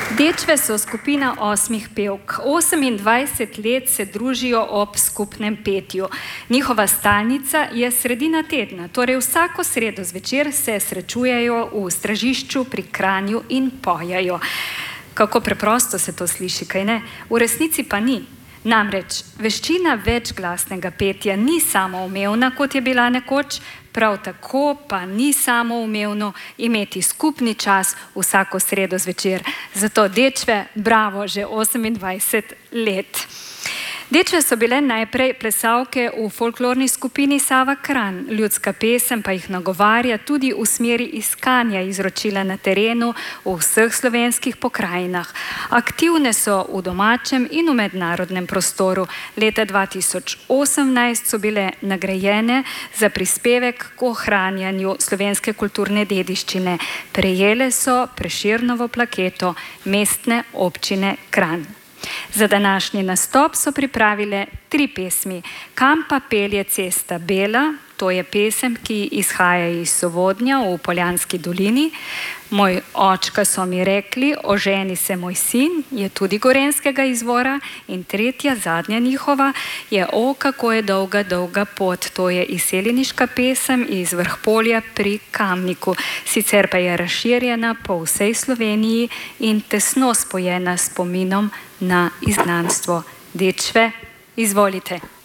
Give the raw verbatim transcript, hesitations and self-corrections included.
Dečve so skupina osmih pevk. osemindvajset let se družijo ob skupnem petju. Njihova stalnica je sredina tedna, torej vsako sredo zvečer se srečujejo v Stražišču pri Kranju in pojejo. Kako preprosto se to sliši, kaj ne? V resnici pa ni. Namreč, veščina večglasnega petja ni samoumevna, kot je bila nekoč, prav tako pa ni samoumevno imeti skupni čas vsako sredo zvečer. Zato dečve, bravo, že osemindvajset let. Dečve so bile najprej plesalke v folklorni skupini Sava Kranj, ljudska pesem pa jih nagovarja tudi v smeri iskanja izročila na terenu v vseh slovenskih pokrajinah. Aktivne so v domačem in v mednarodnem prostoru. Leta dva tisoč osemnajst so bile nagrajene za prispevek k ohranjanju slovenske kulturne dediščine. Prejele so Prešernovo plaketo Mestne občine Kranj. Za današnji nastop so pripravile tri pesmi. Kam pa pelje cesta bela, to je pesem, ki izhaja iz Sovodnja v Poljanski dolini. Moj očka so mi rekli, oženi se moj sin, je tudi gorenjskega izvora. In tretja, zadnja njihova, je O, kako je dolga, dolga pot. To je izseljeniška pesem iz Vrhpolja pri Kamniku. Sicer pa je razširjena po vsej Sloveniji in tesno spojena s spominom na izgnanstvo. Dečve, izvolite.